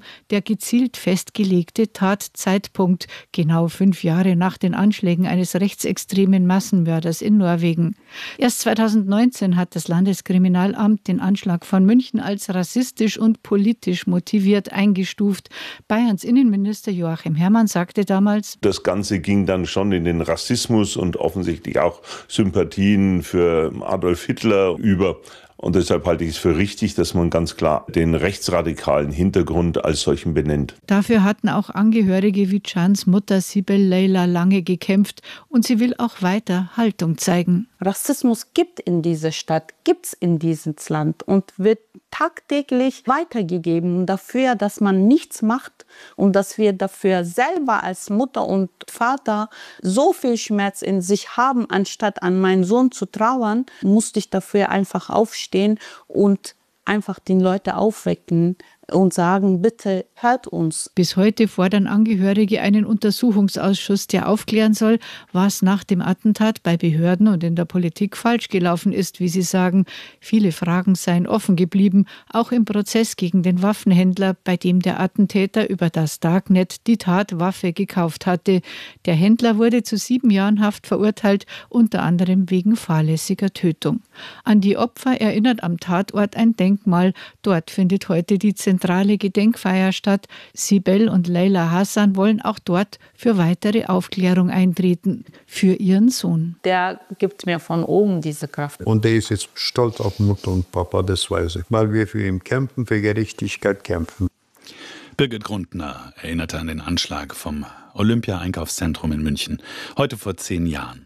der gezielt festgelegte Tatzeitpunkt, genau 5 Jahre nach den Anschlägen eines rechtsextremen Massenmörders in Norwegen. Erst 2019 hat das Landeskriminalamt den Anschlag von München als rassistisch und politisch motiviert eingestuft. Bayerns Innenminister Joachim Herrmann sagte damals: Das Ganze ging dann schon in den Rassismus und offensichtlich auch Sympathien für Adolf Hitler über. Und deshalb halte ich es für richtig, dass man ganz klar den rechtsradikalen Hintergrund als solchen benennt. Dafür hatten auch Angehörige wie Cans Mutter Sibel Leyla lange gekämpft und sie will auch weiter Haltung zeigen. Rassismus gibt in dieser Stadt, gibt es in diesem Land und wird tagtäglich weitergegeben dafür, dass man nichts macht und dass wir dafür selber als Mutter und Vater so viel Schmerz in sich haben, anstatt an meinen Sohn zu trauern, musste ich dafür einfach aufstehen und einfach den Leute aufwecken und sagen, bitte hört uns. Bis heute fordern Angehörige einen Untersuchungsausschuss, der aufklären soll, was nach dem Attentat bei Behörden und in der Politik falsch gelaufen ist, wie sie sagen. Viele Fragen seien offen geblieben, auch im Prozess gegen den Waffenhändler, bei dem der Attentäter über das Darknet die Tatwaffe gekauft hatte. Der Händler wurde zu 7 Jahren Haft verurteilt, unter anderem wegen fahrlässiger Tötung. An die Opfer erinnert am Tatort ein Denkmal. Dort findet heute die zentrale Gedenkfeier statt. Sibel und Leyla Hassan wollen auch dort für weitere Aufklärung eintreten. Für ihren Sohn. Der gibt mir von oben diese Kraft. Und der ist jetzt stolz auf Mutter und Papa, das weiß ich. Weil wir für ihn kämpfen, für Gerechtigkeit kämpfen. Birgit Grundner erinnerte an den Anschlag vom Olympia-Einkaufszentrum in München. Heute vor 10 Jahren.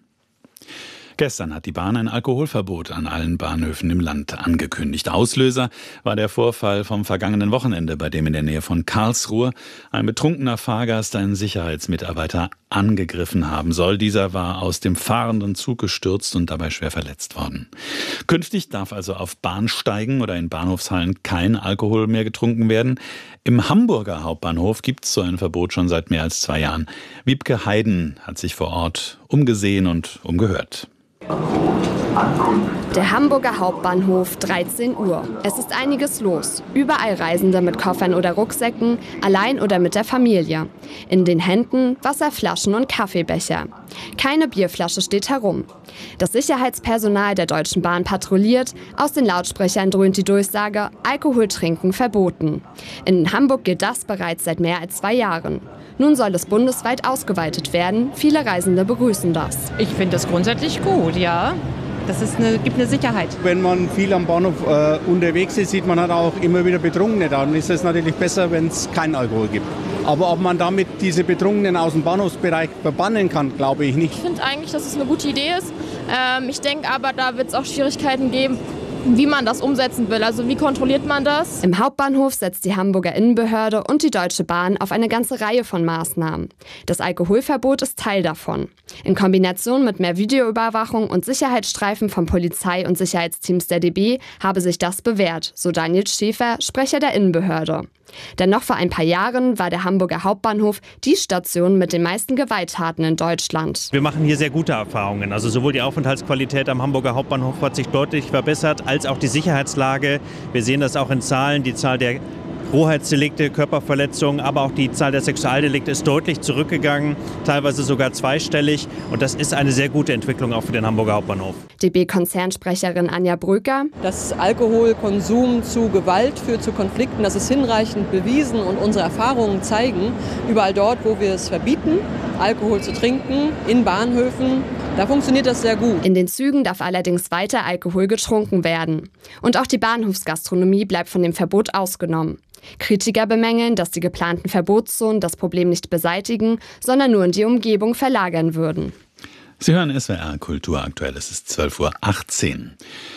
Gestern hat die Bahn ein Alkoholverbot an allen Bahnhöfen im Land angekündigt. Auslöser war der Vorfall vom vergangenen Wochenende, bei dem in der Nähe von Karlsruhe ein betrunkener Fahrgast einen Sicherheitsmitarbeiter angegriffen haben soll. Dieser war aus dem fahrenden Zug gestürzt und dabei schwer verletzt worden. Künftig darf also auf Bahnsteigen oder in Bahnhofshallen kein Alkohol mehr getrunken werden. Im Hamburger Hauptbahnhof gibt es so ein Verbot schon seit mehr als 2 Jahren. Wiebke Heiden hat sich vor Ort umgesehen und umgehört. Der Hamburger Hauptbahnhof, 13 Uhr. Es ist einiges los. Überall Reisende mit Koffern oder Rucksäcken, allein oder mit der Familie. In den Händen Wasserflaschen und Kaffeebecher. Keine Bierflasche steht herum. Das Sicherheitspersonal der Deutschen Bahn patrouilliert. Aus den Lautsprechern dröhnt die Durchsage: Alkohol trinken verboten. In Hamburg gilt das bereits seit mehr als 2 Jahren. Nun soll es bundesweit ausgeweitet werden. Viele Reisende begrüßen das. Ich finde das grundsätzlich gut, ja. Das gibt eine Sicherheit. Wenn man viel am Bahnhof unterwegs ist, sieht man halt auch immer wieder Betrunkene da. Dann ist es natürlich besser, wenn es keinen Alkohol gibt. Aber ob man damit diese Betrunkenen aus dem Bahnhofsbereich verbannen kann, glaube ich nicht. Ich finde eigentlich, dass es eine gute Idee ist. Ich denke aber, da wird es auch Schwierigkeiten geben, wie man das umsetzen will. Also wie kontrolliert man das? Im Hauptbahnhof setzt die Hamburger Innenbehörde und die Deutsche Bahn auf eine ganze Reihe von Maßnahmen. Das Alkoholverbot ist Teil davon. In Kombination mit mehr Videoüberwachung und Sicherheitsstreifen von Polizei und Sicherheitsteams der DB habe sich das bewährt, so Daniel Schäfer, Sprecher der Innenbehörde. Denn noch vor ein paar Jahren war der Hamburger Hauptbahnhof die Station mit den meisten Gewalttaten in Deutschland. Wir machen hier sehr gute Erfahrungen. Also sowohl die Aufenthaltsqualität am Hamburger Hauptbahnhof hat sich deutlich verbessert, als auch die Sicherheitslage. Wir sehen das auch in Zahlen. Die Zahl der Rohheitsdelikte, Körperverletzungen, aber auch die Zahl der Sexualdelikte ist deutlich zurückgegangen, teilweise sogar zweistellig. Und das ist eine sehr gute Entwicklung auch für den Hamburger Hauptbahnhof. DB-Konzernsprecherin Anja Brücker. Dass Alkoholkonsum zu Gewalt führt, zu Konflikten, das ist hinreichend bewiesen und unsere Erfahrungen zeigen, überall dort, wo wir es verbieten, Alkohol zu trinken, in Bahnhöfen, da funktioniert das sehr gut. In den Zügen darf allerdings weiter Alkohol getrunken werden. Und auch die Bahnhofsgastronomie bleibt von dem Verbot ausgenommen. Kritiker bemängeln, dass die geplanten Verbotszonen das Problem nicht beseitigen, sondern nur in die Umgebung verlagern würden. Sie hören SWR Kultur aktuell, es ist 12:18 Uhr.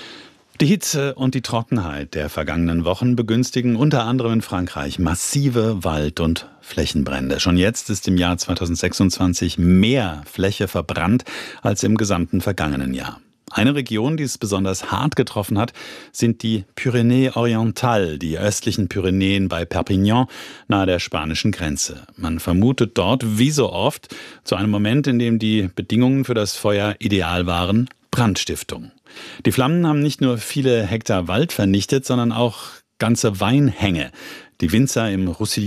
Die Hitze und die Trockenheit der vergangenen Wochen begünstigen unter anderem in Frankreich massive Wald- und Flächenbrände. Schon jetzt ist im Jahr 2026 mehr Fläche verbrannt als im gesamten vergangenen Jahr. Eine Region, die es besonders hart getroffen hat, sind die Pyrenäen Orientales, die östlichen Pyrenäen bei Perpignan, nahe der spanischen Grenze. Man vermutet dort, wie so oft, zu einem Moment, in dem die Bedingungen für das Feuer ideal waren, Brandstiftung. Die Flammen haben nicht nur viele Hektar Wald vernichtet, sondern auch ganze Weinhänge. Die Winzer im Roussillon